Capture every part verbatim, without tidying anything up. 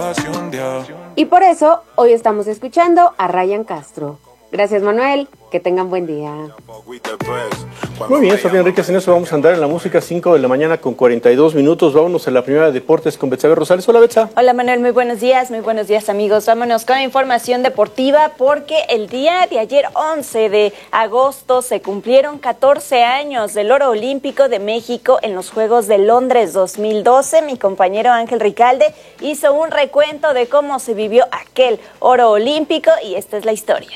Y por eso hoy estamos escuchando a Ryan Castro. Gracias, Manuel, que tengan buen día. Muy bien, Sofía Enríquez, en eso vamos a andar en la música, cinco de la mañana con cuarenta y dos minutos. Vámonos a la primera de deportes con Betsabe Rosales. Hola, Betsa. Hola, Manuel, muy buenos días, muy buenos días, amigos. Vámonos con la información deportiva porque el día de ayer, once de agosto, se cumplieron catorce años del oro olímpico de México en los Juegos de Londres dos mil doce. Mi compañero Ángel Ricalde hizo un recuento de cómo se vivió aquel oro olímpico y esta es la historia.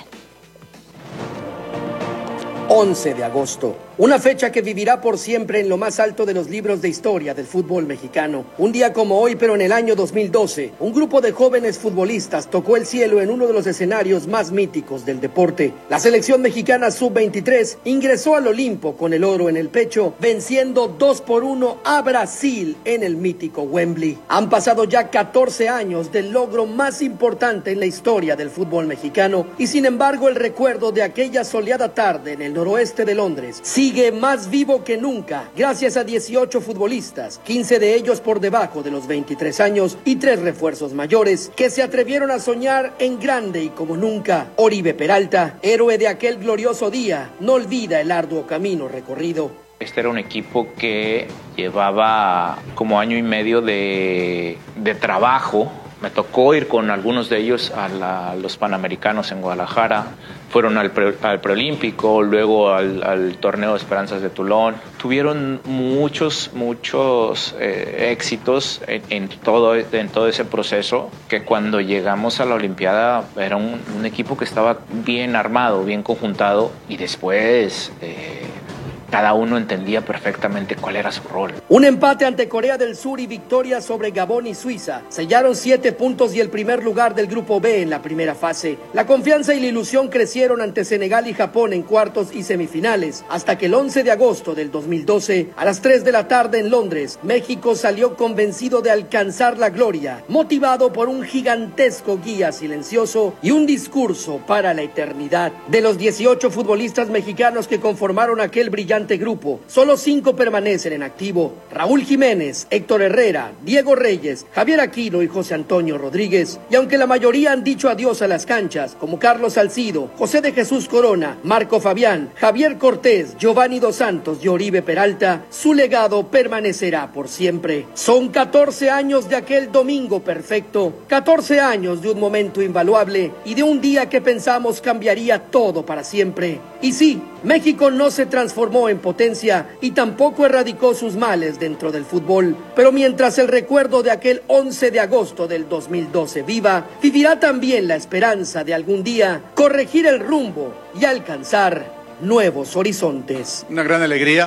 once de agosto, una fecha que vivirá por siempre en lo más alto de los libros de historia del fútbol mexicano. Un día como hoy, pero en el año dos mil doce, un grupo de jóvenes futbolistas tocó el cielo en uno de los escenarios más míticos del deporte. La selección mexicana sub veintitrés ingresó al Olimpo con el oro en el pecho, venciendo dos por uno a Brasil en el mítico Wembley. Han pasado ya catorce años del logro más importante en la historia del fútbol mexicano y sin embargo el recuerdo de aquella soleada tarde en el noroeste de Londres sigue más vivo que nunca, gracias a dieciocho futbolistas, quince de ellos por debajo de los veintitrés años y tres refuerzos mayores que se atrevieron a soñar en grande y como nunca. Oribe Peralta, héroe de aquel glorioso día, no olvida el arduo camino recorrido. Este era un equipo que llevaba como año y medio de, de trabajo. Me tocó ir con algunos de ellos a, la, a los Panamericanos en Guadalajara. Fueron al, pre, al preolímpico, luego al, al torneo de Esperanzas de Toulon. Tuvieron muchos, muchos eh, éxitos en, en, todo, en todo ese proceso, que cuando llegamos a la Olimpiada era un, un equipo que estaba bien armado, bien conjuntado, y después eh, cada uno entendía perfectamente cuál era su rol. Un empate ante Corea del Sur y victoria sobre Gabón y Suiza sellaron siete puntos y el primer lugar del Grupo B en la primera fase. La confianza y la ilusión crecieron ante Senegal y Japón en cuartos y semifinales, hasta que el once de agosto del dos mil doce, a las tres de la tarde en Londres, México salió convencido de alcanzar la gloria, motivado por un gigantesco guía silencioso y un discurso para la eternidad. De los dieciocho futbolistas mexicanos que conformaron aquel brillante grupo, solo cinco permanecen en activo: Raúl Jiménez, Héctor Herrera, Diego Reyes, Javier Aquino y José Antonio Rodríguez. Y aunque la mayoría han dicho adiós a las canchas, como Carlos Salcido, José de Jesús Corona, Marco Fabián, Javier Cortés, Giovanni Dos Santos y Oribe Peralta, su legado permanecerá por siempre. Son catorce años de aquel domingo perfecto, catorce años de un momento invaluable y de un día que pensamos cambiaría todo para siempre. Y sí, México no se transformó en potencia y tampoco erradicó sus males dentro del fútbol, pero mientras el recuerdo de aquel once de agosto del dos mil doce viva, vivirá también la esperanza de algún día corregir el rumbo y alcanzar nuevos horizontes. Una gran alegría,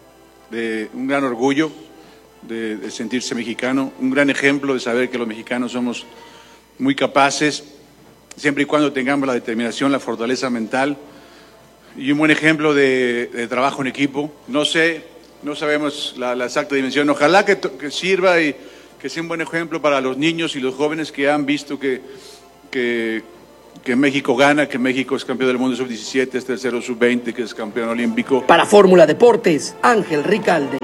de, un gran orgullo de, de sentirse mexicano, un gran ejemplo de saber que los mexicanos somos muy capaces, siempre y cuando tengamos la determinación, la fortaleza mental, y un buen ejemplo de, de trabajo en equipo. No sé, no sabemos la, la exacta dimensión. Ojalá que, que sirva y que sea un buen ejemplo para los niños y los jóvenes que han visto que, que, que México gana, que México es campeón del mundo sub diecisiete, es tercero sub veinte, que es campeón olímpico. Para Fórmula Deportes, Ángel Ricalde.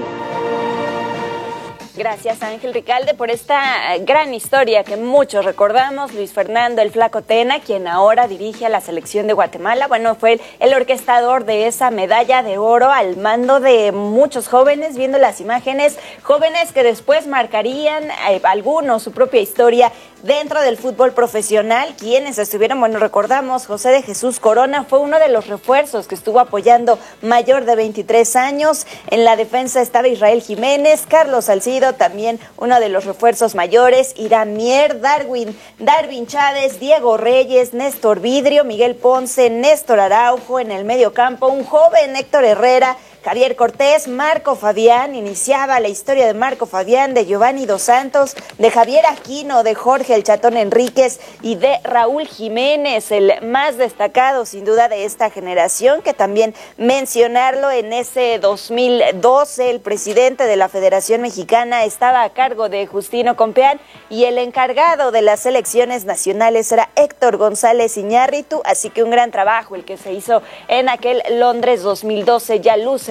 Gracias, Ángel Ricalde, por esta gran historia que muchos recordamos. Luis Fernando el Flaco Tena, quien ahora dirige a la selección de Guatemala, bueno, fue el, el orquestador de esa medalla de oro al mando de muchos jóvenes, viendo las imágenes, jóvenes que después marcarían eh, algunos su propia historia dentro del fútbol profesional. Quienes estuvieron, bueno, recordamos, José de Jesús Corona fue uno de los refuerzos que estuvo apoyando, mayor de veintitrés años. En la defensa estaba Israel Jiménez, Carlos Salcido, también uno de los refuerzos mayores, Irán Mier, Darwin, Darwin Chávez, Diego Reyes, Néstor Vidrio, Miguel Ponce, Néstor Araujo. En el medio campo, un joven Héctor Herrera, Javier Cortés, Marco Fabián. Iniciaba la historia de Marco Fabián, de Giovanni Dos Santos, de Javier Aquino, de Jorge el Chatón Enríquez y de Raúl Jiménez, el más destacado sin duda de esta generación, que también mencionarlo, en ese dos mil doce el presidente de la Federación Mexicana estaba a cargo de Justino Compeán y el encargado de las selecciones nacionales era Héctor González Iñárritu, así que un gran trabajo el que se hizo en aquel Londres dos mil doce. Ya luce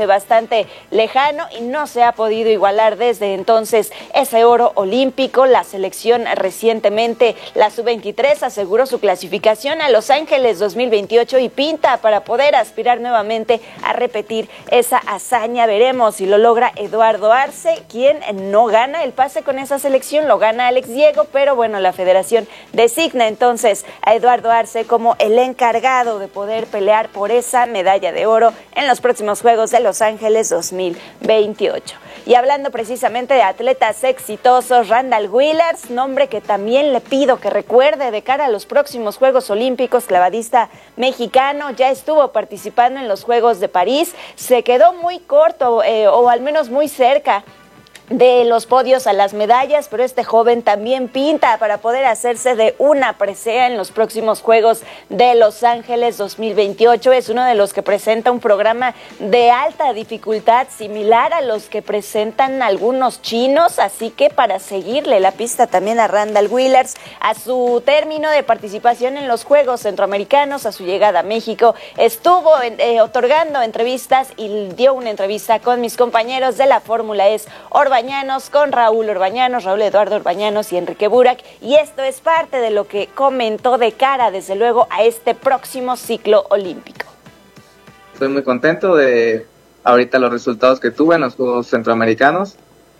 hace bastante lejano y no se ha podido igualar desde entonces ese oro olímpico. La selección recientemente, la sub veintitrés, aseguró su clasificación a Los Ángeles dos mil veintiocho y pinta para poder aspirar nuevamente a repetir esa hazaña. Veremos si lo logra Eduardo Arce, quien no gana el pase con esa selección, lo gana Alex Diego, pero bueno, la federación designa entonces a Eduardo Arce como el encargado de poder pelear por esa medalla de oro en los próximos Juegos de Los Ángeles dos mil veintiocho. Y hablando precisamente de atletas exitosos, Randall Wheelers, nombre que también le pido que recuerde de cara a los próximos Juegos Olímpicos, clavadista mexicano, ya estuvo participando en los Juegos de París, se quedó muy corto eh, o al menos muy cerca de los podios a las medallas, pero este joven también pinta para poder hacerse de una presea en los próximos Juegos de Los Ángeles dos mil veintiocho. Es uno de los que presenta un programa de alta dificultad similar a los que presentan algunos chinos, así que para seguirle la pista también a Randall Wheelers, a su término de participación en los Juegos Centroamericanos, a su llegada a México, estuvo eh, otorgando entrevistas y dio una entrevista con mis compañeros de la Fórmula E S Orbañanos, con Raúl Orbañanos, Raúl Eduardo Orbañanos y Enrique Burak, y esto es parte de lo que comentó de cara, desde luego, a este próximo ciclo olímpico. Estoy muy contento de ahorita los resultados que tuve en los Juegos Centroamericanos.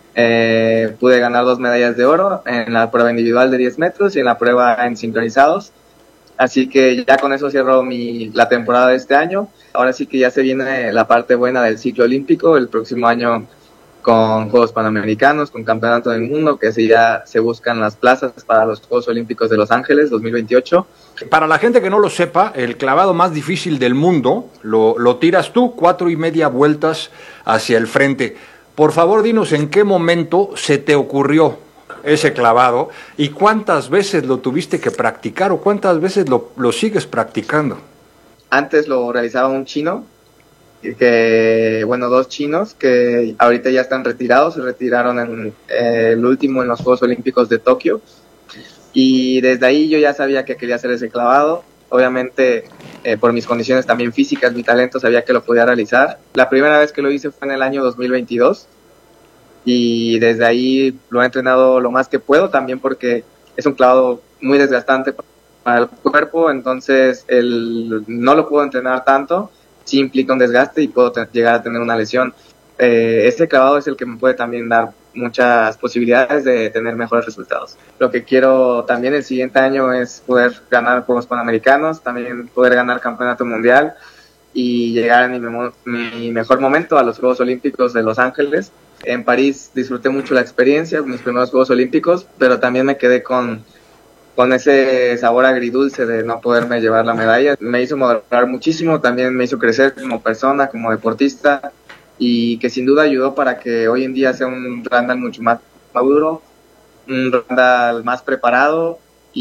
Eh, pude ganar dos medallas de oro en la prueba individual de diez metros y en la prueba en sincronizados. Así que ya con eso cierro mi, la temporada de este año. Ahora sí que ya se viene la parte buena del ciclo olímpico. El próximo año con Juegos Panamericanos, con Campeonato del Mundo, que así ya se buscan las plazas para los Juegos Olímpicos de Los Ángeles dos mil veintiocho. Para la gente que no lo sepa, el clavado más difícil del mundo lo, lo tiras tú, cuatro y media vueltas hacia el frente. Por favor, dinos en qué momento se te ocurrió ese clavado y cuántas veces lo tuviste que practicar o cuántas veces lo, lo sigues practicando. Antes lo realizaba un chino, que bueno, dos chinos que ahorita ya están retirados, se retiraron en eh, el último en los Juegos Olímpicos de Tokio, y desde ahí yo ya sabía que quería hacer ese clavado. Obviamente eh, por mis condiciones también físicas, mi talento, sabía que lo podía realizar. La primera vez que lo hice fue en el año dos mil veintidós y desde ahí lo he entrenado lo más que puedo, también porque es un clavado muy desgastante para el cuerpo, entonces el, no lo puedo entrenar tanto. Sí implica un desgaste y puedo te- llegar a tener una lesión. Eh, este clavado es el que me puede también dar muchas posibilidades de tener mejores resultados. Lo que quiero también el siguiente año es poder ganar Juegos Panamericanos, también poder ganar Campeonato Mundial y llegar a mi, memo- mi mejor momento a los Juegos Olímpicos de Los Ángeles. En París disfruté mucho la experiencia, mis primeros Juegos Olímpicos, pero también me quedé con con ese sabor agridulce de no poderme llevar la medalla. Me hizo madurar muchísimo, también me hizo crecer como persona, como deportista, y que sin duda ayudó para que hoy en día sea un Randall mucho más maduro, un Randall más preparado,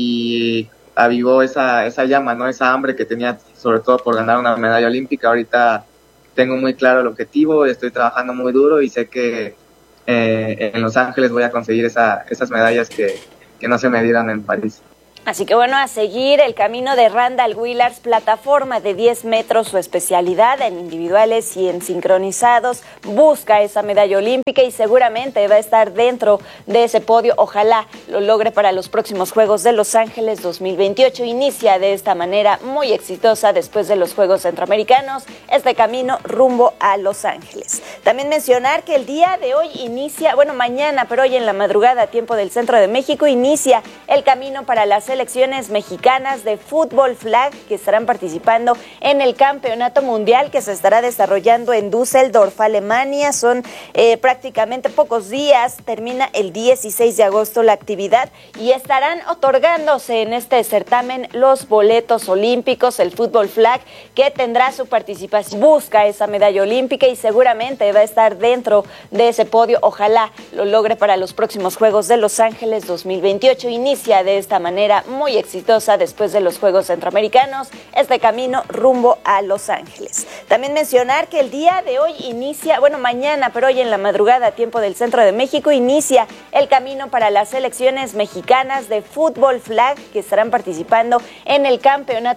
y avivó esa, esa llama, ¿no? Esa hambre que tenía, sobre todo por ganar una medalla olímpica. Ahorita tengo muy claro el objetivo, estoy trabajando muy duro y sé que eh, en Los Ángeles voy a conseguir esa, esas medallas que que no se me dieran en París. Así que bueno, a seguir el camino de Randall Wheelers, plataforma de diez metros, su especialidad en individuales y en sincronizados, busca esa medalla olímpica y seguramente va a estar dentro de ese podio. Ojalá lo logre para los próximos Juegos de Los Ángeles dos mil veintiocho. Inicia de esta manera muy exitosa después de los Juegos Centroamericanos este camino rumbo a Los Ángeles. También mencionar que el día de hoy inicia, bueno, mañana, pero hoy en la madrugada, a tiempo del centro de México, inicia el camino para las selecciones mexicanas de fútbol flag que estarán participando en el Campeonato Mundial que se estará desarrollando en Düsseldorf, Alemania. Son eh, prácticamente pocos días, termina el dieciséis de agosto la actividad y estarán otorgándose en este certamen los boletos olímpicos. El fútbol flag que tendrá su participación, busca esa medalla olímpica y seguramente va a estar dentro de ese podio. Ojalá lo logre para los próximos Juegos de Los Ángeles dos mil veintiocho. Inicia de esta manera muy exitosa después de los Juegos Centroamericanos este camino rumbo a Los Ángeles. También mencionar que el día de hoy inicia, bueno, mañana, pero hoy en la madrugada, a tiempo del centro de México, inicia el camino para las selecciones mexicanas de fútbol flag que estarán participando en el Campeonato